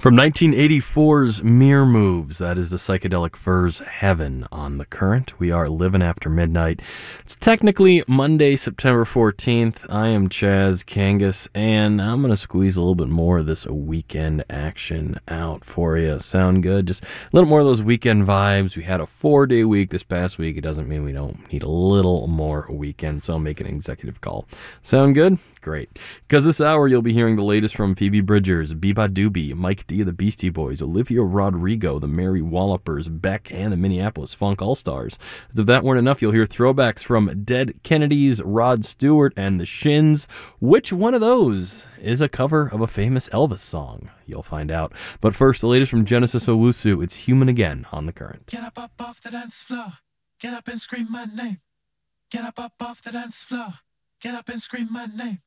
From 1984's Mirror Moves, that is the Psychedelic Furs Heaven on The Current. We are living after midnight. It's technically Monday, September 14th. I am Chaz Kangas, and I'm going to squeeze a little bit more of this weekend action out for you. Sound good? Just a little more of those weekend vibes. We had a 4-day week this past week. It doesn't mean we don't need a little more weekend, so I'll make an executive call. Sound good? Great. Because this hour you'll be hearing the latest from Phoebe Bridgers, Biba Doobie, Mike D of the Beastie Boys, Olivia Rodrigo, the Mary Wallopers, Beck, and the Minneapolis Funk All-Stars. As if that weren't enough, you'll hear throwbacks from Dead Kennedys, Rod Stewart, and the Shins. Which one of those is a cover of a famous Elvis song? You'll find out. But first, the latest from Genesis Owusu. It's Human Again on The Current. Get up off the dance floor. Get up and scream my name. Get up off the dance floor. Get up and scream my name.